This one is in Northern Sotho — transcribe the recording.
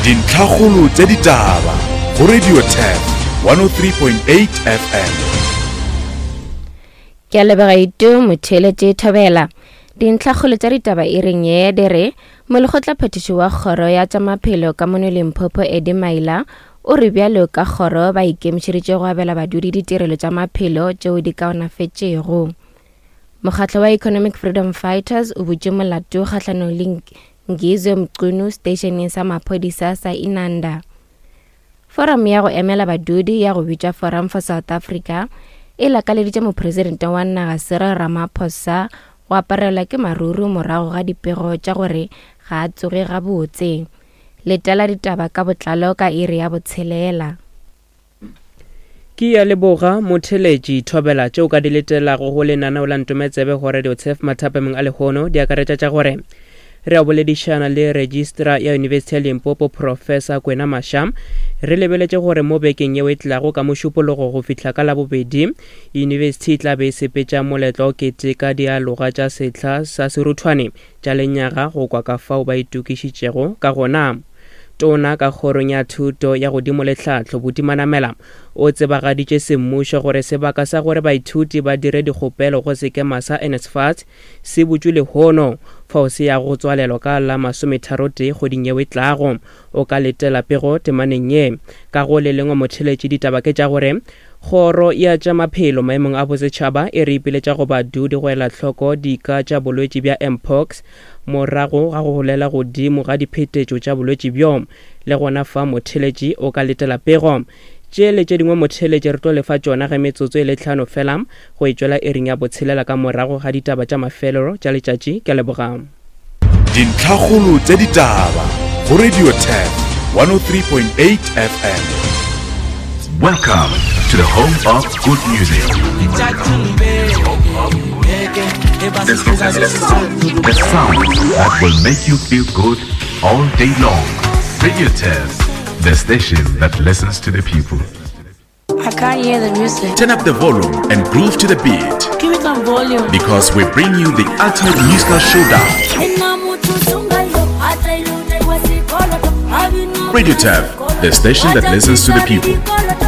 Dintlhakgolo tsa ditaba go Radio Tap 103.8 FM. Ke a lebega itu motheletše Thobela. Dintlhakgolo tsa ditaba e reng ye dere molekgotla phetiši wa kgoro ya tša maphelo ka mono Limpopo Eddie Maila o re bjalo ka kgoro ba ikemišeditše go abela badudi ditirelo tša maphelo tšeo di kaonafetšego. Mokgatlo wa Economic Freedom Fighters o butše molato kgahlanong le Ngizwe Mqunu stationeng sa maphodisa sa Inanda. Forum ya go emela badudi ya go bitša Forum for South Africa e lakaleditše mopresidente wa naga Cyril Ramaphosa go aparelwa ke maruru morago ga dipego tša gore ga a tsoge gabotse. Letela ditaba ka botlalo ka iri ya botshelela. Ke ya leboga motheletši Thobela tšeo ka di letelago go lenaneo la Ntometsebe go Radio Tsef mathapameng a lehono di akaretša tša gore re a boledišana le registrar ya University ya Limpopo Professor Kwena Masham. Re lebeletše gore mo bekeng yeo e tlago ka mošupologo go fihla ka labobedi University e tla be sepetša moletlo o keteka dialoga tša sehla sa seruthwane tša lenyaga go kwa ka fao ba itukišitšego ka gona. Tona ka kgorong ya thuto ya godimo le tlhahlo Bodimanamela o tsebagaditše semmušo gore sebaka sa gore baithuti ba dire dikgopelo go sekema sa NSFAS se butšwe lehono fao se ya go tswalelwa ka la 31 kgweding yeo e tlago. O ka letela pego temaneng ye ka go le lengwe motheletši ditaba ke tša gore kgoro ya tša maphelo maemong a bosetšhaba e re ipiletša go badudi go ela hloko dika tša bolwetši bja mpox morago ga go golela godimo ga diphetetšo tša bolwetši bjo le gona fa motheletši o ka letela pego tše le tše dingwe motheletši re tlo lefa tšona ge metsotso e le 5 fela go etšwela ering ya botshelela ka morago ga ditaba tša mafelelo tša letšatši ke leboga. Dintlhakgolo tsa ditaba go Radio Tap 103.8 FM. Welcome to the home of good music. The sound that will make you feel good all day long. Radio Tap, the station that listens to the people. I can't hear the music. Turn up the volume and groove to the beat. Give it some volume. Because we bring you the ultimate musical showdown. Radio Tap, the station that listens to the people.